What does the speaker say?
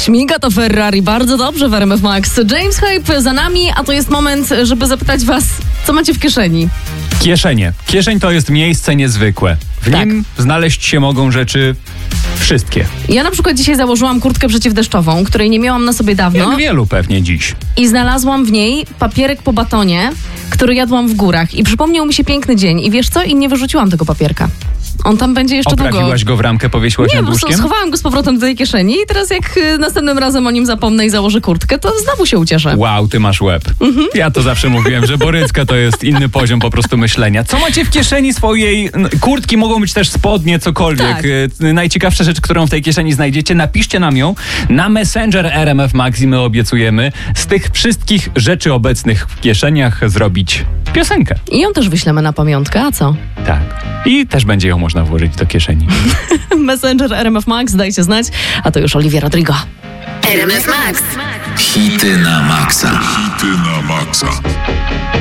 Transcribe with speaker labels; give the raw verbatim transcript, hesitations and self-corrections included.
Speaker 1: Śmiga to Ferrari, bardzo dobrze w R M F Max. James Hype za nami, a to jest moment, żeby zapytać was, co macie w kieszeni?
Speaker 2: Kieszenie. Kieszeń to jest miejsce niezwykłe. W
Speaker 1: Tak.
Speaker 2: nim znaleźć się mogą rzeczy wszystkie.
Speaker 1: Ja na przykład dzisiaj założyłam kurtkę przeciwdeszczową, której nie miałam na sobie dawno.
Speaker 2: Jak wielu pewnie dziś.
Speaker 1: I znalazłam w niej papierek po batonie, który jadłam w górach. I przypomniał mi się piękny dzień. I wiesz co? I nie wyrzuciłam tego papierka. On tam będzie jeszcze długo.
Speaker 2: Oprawiłaś go w ramkę, powiesiłaś
Speaker 1: Nie,
Speaker 2: nad
Speaker 1: po prostu
Speaker 2: łóżkiem?
Speaker 1: schowałam go z powrotem do tej kieszeni i teraz jak y, następnym razem o nim zapomnę i założę kurtkę, to znowu się ucieszę.
Speaker 2: Wow, ty masz łeb.
Speaker 1: Mhm.
Speaker 2: Ja to zawsze mówiłem, że Borycka to jest inny poziom po prostu myślenia. Co macie w kieszeni swojej n- kurtki? Mogą być też spodnie, cokolwiek.
Speaker 1: Tak.
Speaker 2: Y, Najciekawsza rzecz, którą w tej kieszeni znajdziecie, napiszcie nam ją na Messenger R M F Max i my obiecujemy z tych wszystkich rzeczy obecnych w kieszeniach zrobić piosenkę.
Speaker 1: I ją też wyślemy na pamiątkę, a co?
Speaker 2: Tak. I też będzie ją można włożyć do kieszeni.
Speaker 1: Messenger R M F Max, dajcie znać, a to już Olivia Rodrigo.
Speaker 3: R M F Max.
Speaker 4: Hity na maksa.
Speaker 5: Hity na maksa.